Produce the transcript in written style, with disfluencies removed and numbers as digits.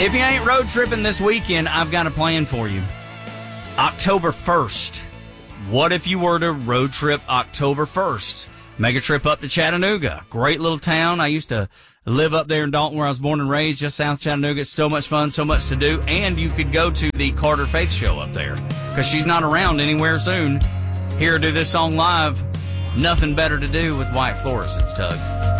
If you ain't road tripping this weekend, I've got a plan for you. October 1st. What if you were to road trip October 1st? Make a trip up to Chattanooga. Great little town. I used to live up there in Dalton where I was born and raised, just south of Chattanooga. It's so much fun, so much to do. And you could go to the Carter Faith show up there because she's not around anywhere soon. Hear her do this song live. Nothing better to do with White Flores. It's Tug.